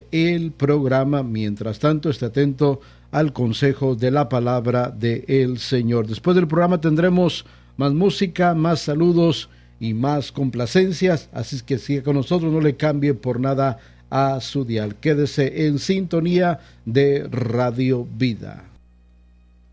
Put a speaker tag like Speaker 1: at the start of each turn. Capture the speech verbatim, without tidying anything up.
Speaker 1: el programa. Mientras tanto, esté atento al consejo de la palabra del Señor. Después del programa tendremos más música, más saludos y más complacencias, así es que siga con nosotros, no le cambie por nada a su dial. Quédese en sintonía de Radio Vida.